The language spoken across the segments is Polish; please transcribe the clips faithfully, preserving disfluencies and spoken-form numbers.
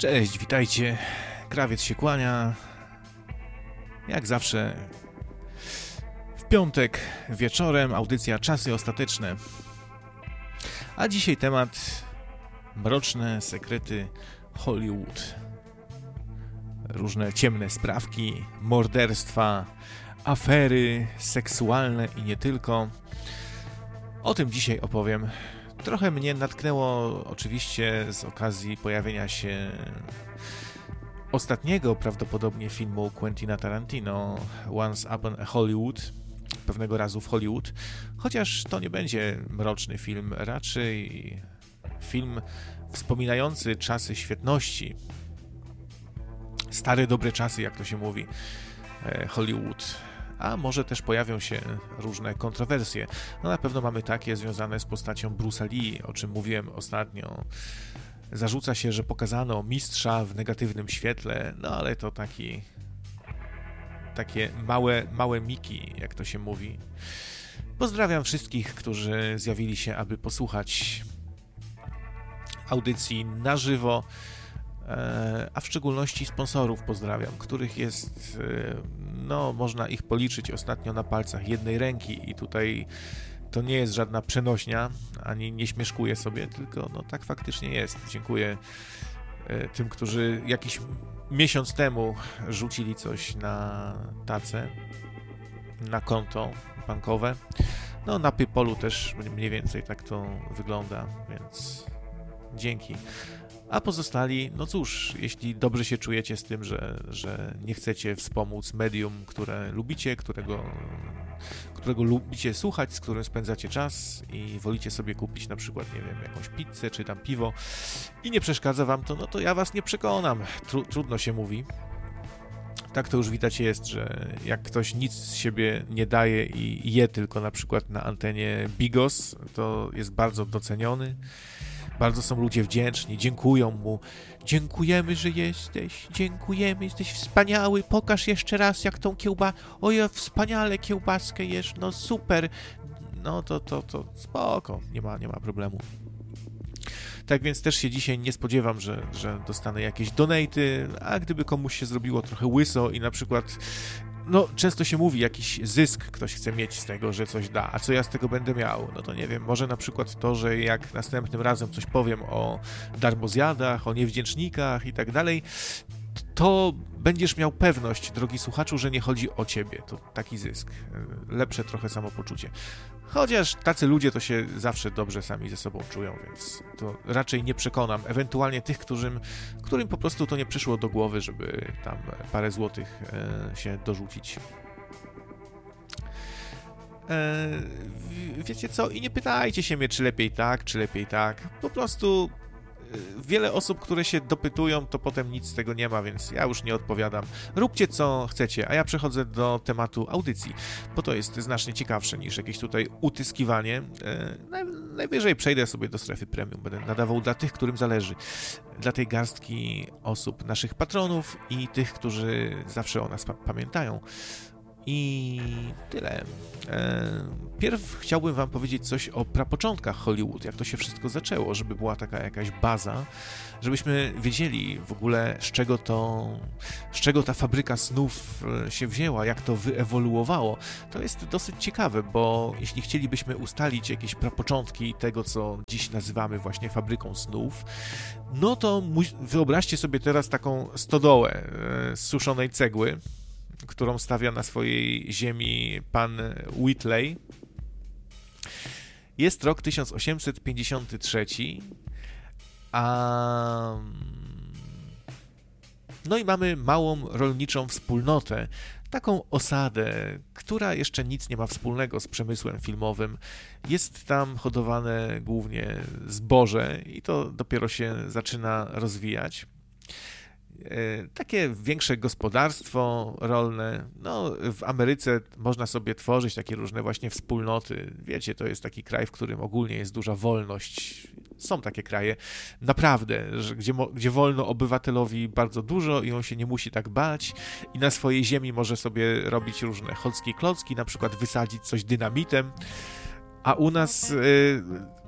Cześć, witajcie. Krawiec się kłania. Jak zawsze w piątek wieczorem audycja Czasy Ostateczne. A dzisiaj temat mroczne sekrety Hollywood. Różne ciemne sprawki, morderstwa, afery seksualne i nie tylko. O tym dzisiaj opowiem. Trochę mnie natknęło oczywiście z okazji pojawienia się ostatniego prawdopodobnie filmu Quentina Tarantino, Once Upon a Hollywood, pewnego razu w Hollywood, chociaż to nie będzie mroczny film, raczej film wspominający czasy świetności, stare dobre czasy, jak to się mówi, Hollywood. A może też pojawią się różne kontrowersje. No na pewno mamy takie związane z postacią Bruce'a Lee, o czym mówiłem ostatnio. Zarzuca się, że pokazano mistrza w negatywnym świetle, no ale to taki takie małe, małe miki, jak to się mówi. Pozdrawiam wszystkich, którzy zjawili się, aby posłuchać audycji na żywo, a w szczególności sponsorów pozdrawiam, których jest, no można ich policzyć ostatnio na palcach jednej ręki i tutaj to nie jest żadna przenośnia, ani nie śmieszkuję sobie, tylko no tak faktycznie jest. Dziękuję tym, którzy jakiś miesiąc temu rzucili coś na tacę, na konto bankowe. No na PayPalu też mniej więcej tak to wygląda, więc dzięki. A pozostali, no cóż, jeśli dobrze się czujecie z tym, że, że nie chcecie wspomóc medium, które lubicie, którego, którego lubicie słuchać, z którym spędzacie czas i wolicie sobie kupić na przykład, nie wiem, jakąś pizzę czy tam piwo i nie przeszkadza wam to, no to ja was nie przekonam. Tru, trudno się mówi. Tak to już widać jest, że jak ktoś nic z siebie nie daje i je tylko na przykład na antenie Bigos, to jest bardzo doceniony. Bardzo są ludzie wdzięczni, dziękują mu. Dziękujemy, że jesteś, dziękujemy, jesteś wspaniały, pokaż jeszcze raz jak tą kiełbaskę, oj, wspaniale kiełbaskę jesz, no super, no to, to, to spoko, nie ma, nie ma problemu. Tak więc też się dzisiaj nie spodziewam, że, że dostanę jakieś donaty, a gdyby komuś się zrobiło trochę łyso i na przykład, no często się mówi, jakiś zysk ktoś chce mieć z tego, że coś da, a co ja z tego będę miał? No to nie wiem, może na przykład to, że jak następnym razem coś powiem o darmozjadach, o niewdzięcznikach i tak dalej, to będziesz miał pewność, drogi słuchaczu, że nie chodzi o ciebie. To taki zysk. Lepsze trochę samopoczucie. Chociaż tacy ludzie to się zawsze dobrze sami ze sobą czują, więc to raczej nie przekonam. Ewentualnie tych, którym, którym po prostu to nie przyszło do głowy, żeby tam parę złotych e, się dorzucić. E, wiecie co? I nie pytajcie się mnie, czy lepiej tak, czy lepiej tak. Po prostu wiele osób, które się dopytują, to potem nic z tego nie ma, więc ja już nie odpowiadam. Róbcie co chcecie, a ja przechodzę do tematu audycji, bo to jest znacznie ciekawsze niż jakieś tutaj utyskiwanie. Najwyżej przejdę sobie do strefy premium, będę nadawał dla tych, którym zależy, dla tej garstki osób, naszych patronów i tych, którzy zawsze o nas pa- pamiętają. I tyle. Pierw chciałbym wam powiedzieć coś o prapoczątkach Hollywood, jak to się wszystko zaczęło, żeby była taka jakaś baza, żebyśmy wiedzieli w ogóle, z czego to, z czego ta fabryka snów się wzięła, jak to wyewoluowało. To jest dosyć ciekawe, bo jeśli chcielibyśmy ustalić jakieś prapoczątki tego, co dziś nazywamy właśnie fabryką snów, no to wyobraźcie sobie teraz taką stodołę z suszonej cegły, którą stawia na swojej ziemi pan Whitley. Jest rok tysiąc osiemset pięćdziesiąty trzeci, a no i mamy małą rolniczą wspólnotę, taką osadę, która jeszcze nic nie ma wspólnego z przemysłem filmowym. Jest tam hodowane głównie zboże i to dopiero się zaczyna rozwijać. Takie większe gospodarstwo rolne, no w Ameryce można sobie tworzyć takie różne właśnie wspólnoty, wiecie, to jest taki kraj, w którym ogólnie jest duża wolność, są takie kraje, naprawdę, że gdzie, gdzie wolno obywatelowi bardzo dużo i on się nie musi tak bać i na swojej ziemi może sobie robić różne chocki klocki, na przykład wysadzić coś dynamitem, a u nas... Yy,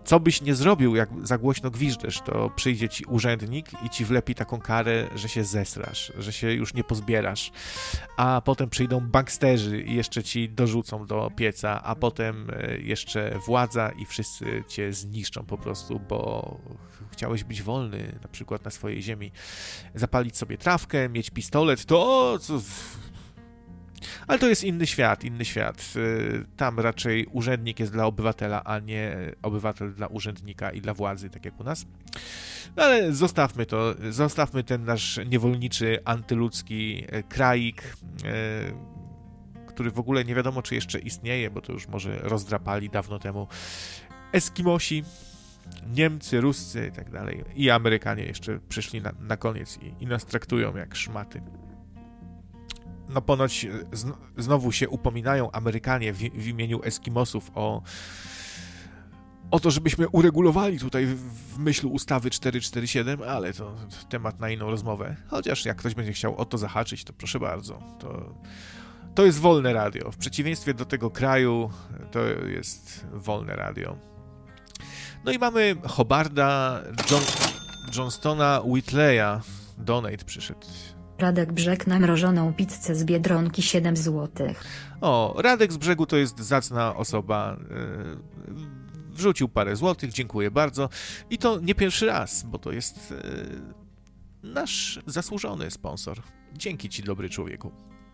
co byś nie zrobił, jak za głośno gwiżdżesz, to przyjdzie ci urzędnik i ci wlepi taką karę, że się zesrasz, że się już nie pozbierasz, a potem przyjdą banksterzy i jeszcze ci dorzucą do pieca, a potem jeszcze władza i wszyscy cię zniszczą po prostu, bo chciałeś być wolny, na przykład na swojej ziemi, zapalić sobie trawkę, mieć pistolet, to... Co... Ale to jest inny świat, inny świat. Tam raczej urzędnik jest dla obywatela, a nie obywatel dla urzędnika i dla władzy, tak jak u nas. No ale zostawmy to, zostawmy ten nasz niewolniczy, antyludzki kraik, który w ogóle nie wiadomo, czy jeszcze istnieje, bo to już może rozdrapali dawno temu. Eskimosi, Niemcy, Ruscy i tak dalej. I Amerykanie jeszcze przyszli na, na koniec i, i nas traktują jak szmaty. No ponoć zn- znowu się upominają Amerykanie w, w imieniu Eskimosów o, o to, żebyśmy uregulowali tutaj w, w myśl ustawy czterysta czterdzieści siedem, ale to, to temat na inną rozmowę. Chociaż jak ktoś będzie chciał o to zahaczyć, to proszę bardzo. To, to jest wolne radio. W przeciwieństwie do tego kraju, to jest wolne radio. No i mamy Hobarda John, Johnstona Whitleya. Donate przyszedł. Radek Brzeg na mrożoną pizzę z Biedronki siedem złotych. O, Radek z Brzegu to jest zacna osoba. Wrzucił parę złotych, dziękuję bardzo. I to nie pierwszy raz, bo to jest nasz zasłużony sponsor. Dzięki ci, dobry człowieku.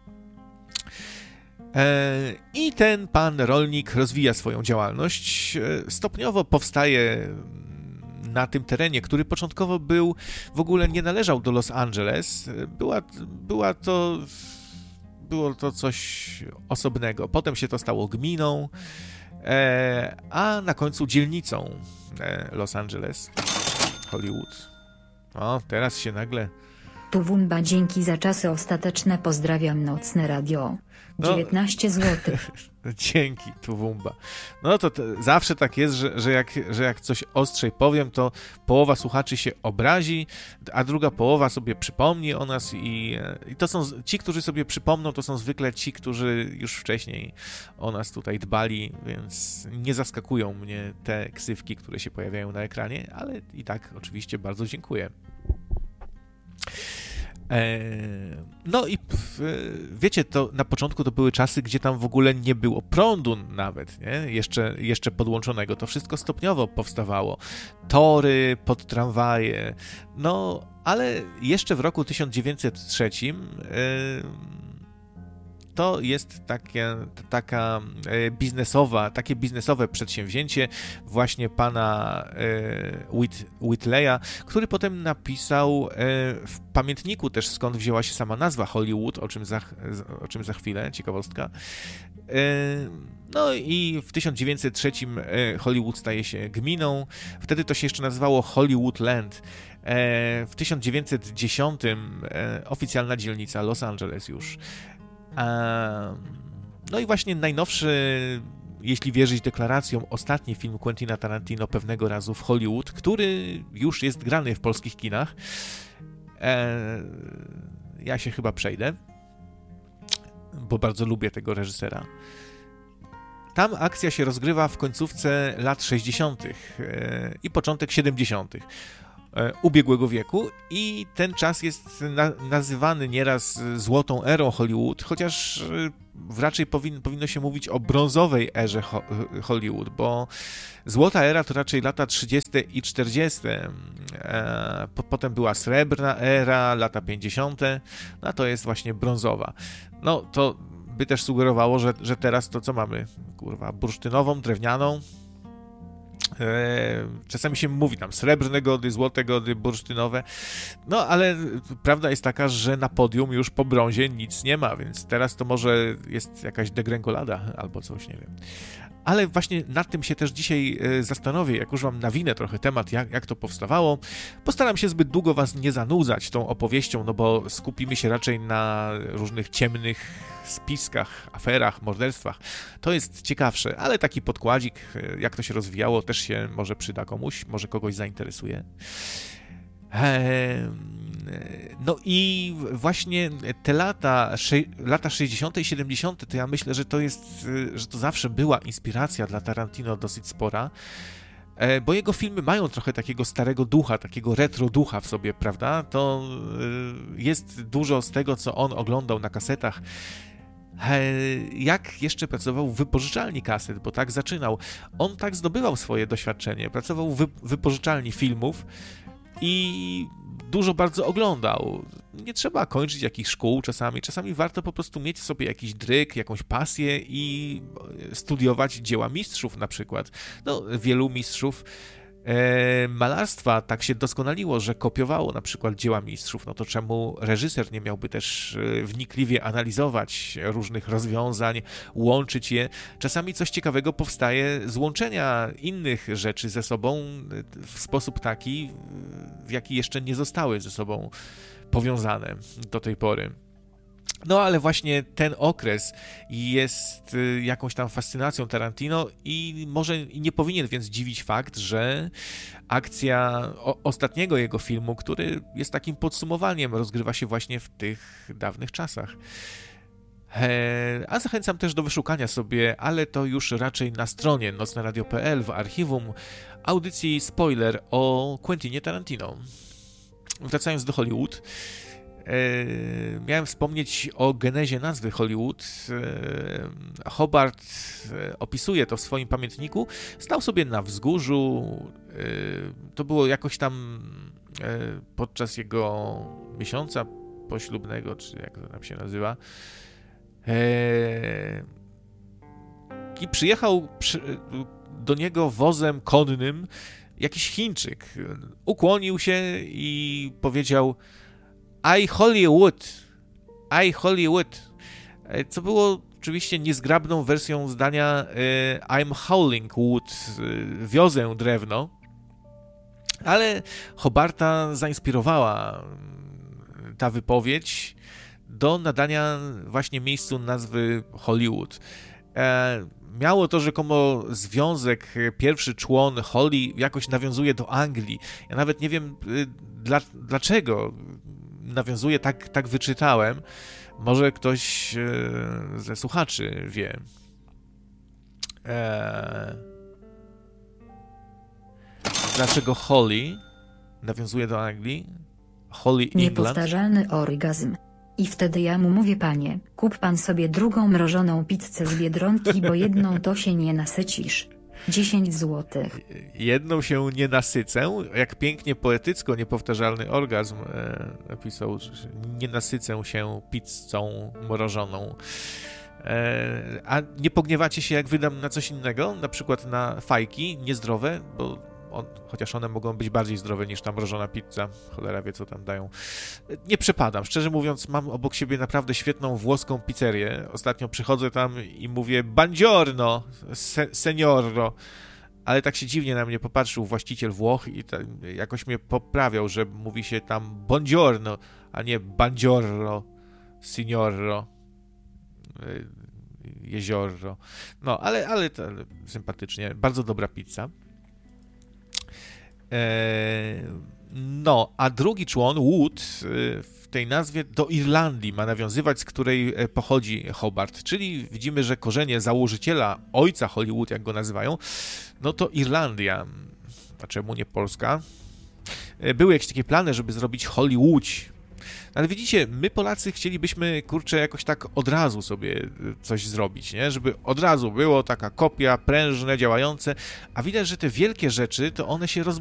I ten pan rolnik rozwija swoją działalność. Stopniowo powstaje na tym terenie, który początkowo był, w ogóle nie należał do Los Angeles. Była, była to, było to coś osobnego. Potem się to stało gminą, e, a na końcu dzielnicą e, Los Angeles, Hollywood. O, teraz się nagle... Tuwumba, dzięki za czasy ostateczne, pozdrawiam Nocne Radio. dziewiętnaście złotych. No, dzięki, Tuwumba. No to te, zawsze tak jest, że, że, jak, że jak coś ostrzej powiem, to połowa słuchaczy się obrazi, a druga połowa sobie przypomni o nas i, i to są ci, którzy sobie przypomną, to są zwykle ci, którzy już wcześniej o nas tutaj dbali, więc nie zaskakują mnie te ksywki, które się pojawiają na ekranie, ale i tak oczywiście bardzo dziękuję. No i wiecie, to na początku to były czasy, gdzie tam w ogóle nie było prądu nawet, nie? Jeszcze, jeszcze podłączonego. To wszystko stopniowo powstawało. Tory pod tramwaje. No, ale jeszcze w roku tysiąc dziewięćset trzecim to jest takie, taka biznesowa, takie biznesowe przedsięwzięcie właśnie pana Whit, Whitleya, który potem napisał w pamiętniku też, skąd wzięła się sama nazwa Hollywood, o czym za, o czym za chwilę, ciekawostka. No i w tysiąc dziewięćset trzecim Hollywood staje się gminą, wtedy to się jeszcze nazywało Hollywoodland. W tysiąc dziewięćset dziesiątym oficjalna dzielnica Los Angeles już. No i właśnie najnowszy, jeśli wierzyć deklaracjom, ostatni film Quentina Tarantino Pewnego razu w Hollywood, który już jest grany w polskich kinach. Ja się chyba przejdę, bo bardzo lubię tego reżysera. Tam akcja się rozgrywa w końcówce lat sześćdziesiątych i początek siedemdziesiątych ubiegłego wieku i ten czas jest na, nazywany nieraz złotą erą Hollywood, chociaż raczej powin, powinno się mówić o brązowej erze ho, Hollywood, bo złota era to raczej lata trzydzieste i czterdzieste. E, po, potem była srebrna era, lata pięćdziesiąte, no a to jest właśnie brązowa. No to by też sugerowało, że, że teraz to co mamy? Kurwa, bursztynową, drewnianą. Czasami się mówi tam srebrne gody, złote gody, bursztynowe, no ale prawda jest taka, że na podium już po brązie nic nie ma, więc teraz to może jest jakaś degrengolada albo coś, nie wiem. Ale właśnie nad tym się też dzisiaj zastanowię, jak już wam nawinę trochę temat, jak, jak to powstawało. Postaram się zbyt długo was nie zanudzać tą opowieścią, no bo skupimy się raczej na różnych ciemnych spiskach, aferach, morderstwach. To jest ciekawsze, ale taki podkładzik, jak to się rozwijało, też się może przyda komuś, może kogoś zainteresuje. No i właśnie te lata, lata sześćdziesiąte i siedemdziesiąte to ja myślę, że to jest, że to zawsze była inspiracja dla Tarantino dosyć spora. bo jego filmy mają trochę takiego starego ducha, takiego retro ducha w sobie, prawda? To jest dużo z tego, co on oglądał na kasetach, jak jeszcze pracował w wypożyczalni kaset, bo tak zaczynał. On tak zdobywał swoje doświadczenie, pracował w wy- wypożyczalni filmów i dużo bardzo oglądał. Nie trzeba kończyć jakichś szkół czasami, czasami warto po prostu mieć sobie jakiś dryk, jakąś pasję i studiować dzieła mistrzów na przykład. No, wielu mistrzów E, malarstwa tak się doskonaliło, że kopiowało na przykład dzieła mistrzów, no to czemu reżyser nie miałby też wnikliwie analizować różnych rozwiązań, łączyć je? Czasami coś ciekawego powstaje z łączenia innych rzeczy ze sobą w sposób taki, w jaki jeszcze nie zostały ze sobą powiązane do tej pory. No ale właśnie ten okres jest jakąś tam fascynacją Tarantino i może nie powinien więc dziwić fakt, że akcja o, ostatniego jego filmu, który jest takim podsumowaniem, rozgrywa się właśnie w tych dawnych czasach. E, a zachęcam też do wyszukania sobie, ale to już raczej na stronie nocne radio kropka p l w archiwum audycji spoiler o Quentinie Tarantino. Wracając do Hollywood, E, miałem wspomnieć o genezie nazwy Hollywood. E, Hobart e, opisuje to w swoim pamiętniku. Stał sobie na wzgórzu. E, to było jakoś tam e, podczas jego miesiąca poślubnego, czy jak to tam się nazywa. E, I przyjechał przy, do niego wozem konnym jakiś Chińczyk. Ukłonił się i powiedział: I Hollywood, I Hollywood, co było oczywiście niezgrabną wersją zdania I'm hauling wood, wiozę drewno, ale Hobarta zainspirowała ta wypowiedź do nadania właśnie miejscu nazwy Hollywood. Miało to rzekomo związek, pierwszy człon Holly jakoś nawiązuje do Anglii. Ja nawet nie wiem dla, dlaczego nawiązuje, tak, tak wyczytałem. Może ktoś e, ze słuchaczy wie. E, dlaczego Holly nawiązuje do Anglii? Holly England. Niepowtarzalny orgazm. I wtedy ja mu mówię: panie, kup pan sobie drugą mrożoną pizzę z Biedronki, bo jedną to się nie nasycisz. dziesięć złotych. Jedną się nie nasycę, jak pięknie poetycko niepowtarzalny orgazm e, napisał, że nie nasycę się pizzą mrożoną. E, a nie pogniewacie się, jak wydam na coś innego, na przykład na fajki niezdrowe, bo on, chociaż one mogą być bardziej zdrowe niż ta mrożona pizza, cholera wie co tam dają. Nie przepadam, szczerze mówiąc, mam obok siebie naprawdę świetną włoską pizzerię. Ostatnio przychodzę tam i mówię buongiorno, se, seniorro, ale tak się dziwnie na mnie popatrzył właściciel Włoch i ta, jakoś mnie poprawiał, że mówi się tam buongiorno, a nie buongiorno, signoro, jezioro. No, ale, ale to sympatycznie, bardzo dobra pizza. No, a drugi człon, Wood, w tej nazwie do Irlandii ma nawiązywać, z której pochodzi Hobart, czyli widzimy, że korzenie założyciela, ojca Hollywood, jak go nazywają, no to Irlandia. A czemu nie Polska? Były jakieś takie plany, żeby zrobić Hollywood. Ale widzicie, my Polacy chcielibyśmy, kurczę, jakoś tak od razu sobie coś zrobić, nie? Żeby od razu było taka kopia, prężne, działające, a widać, że te wielkie rzeczy, to one się roz,